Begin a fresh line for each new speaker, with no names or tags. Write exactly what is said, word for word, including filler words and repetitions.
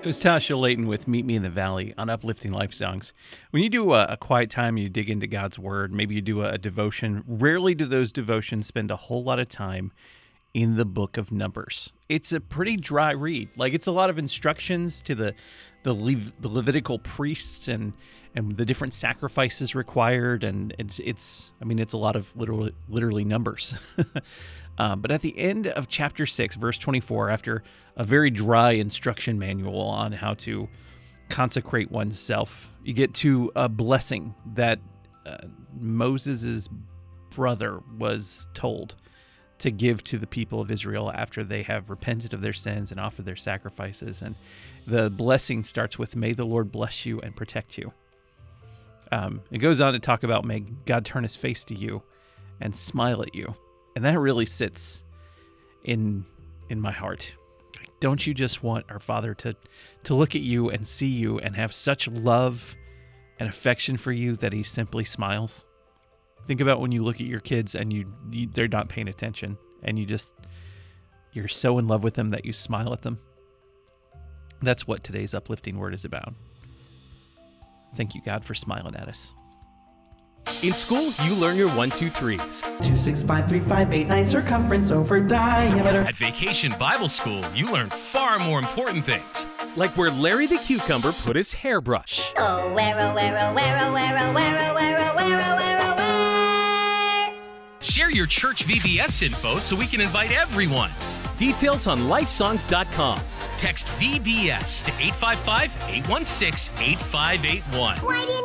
It was Tasha Layton with Meet Me in the Valley on Uplifting Life Songs. When you do a, a quiet time, you dig into God's Word, maybe you do a, a devotion, rarely do those devotions spend a whole lot of time in the book of Numbers. It's a pretty dry read. Like, it's a lot of instructions to the the, Lev- the Levitical priests and and the different sacrifices required, and it's, it's I mean, it's a lot of literally, literally numbers. Um, but at the end of chapter six, verse twenty-four, after a very dry instruction manual on how to consecrate oneself, you get to a blessing that uh, Moses' brother was told to give to the people of Israel after they have repented of their sins and offered their sacrifices. And the blessing starts with, "May the Lord bless you and protect you." Um, it goes on to talk about, "May God turn his face to you and smile at you." And that really sits in in my heart. Don't you just want our Father to, to look at you and see you and have such love and affection for you that he simply smiles? Think about when you look at your kids and you, you they're not paying attention and you just, you're so in love with them that you smile at them. That's what today's uplifting word is about. Thank you, God, for smiling at us.
In school, you learn your one, two, threes.
Two, six, five, three, five, eight, nine, circumference over diameter.
At Vacation Bible School, you learn far more important things.
Like where Larry the Cucumber put his hairbrush.
Oh, where, oh, where, oh, where, oh, where, oh, where, oh, where, oh, where, oh, where, oh, where.
Share your church V B S info so we can invite everyone.
Details on lifesongs dot com.
Text V B S to eight five five, eight one six, eight five eight one.
Why do you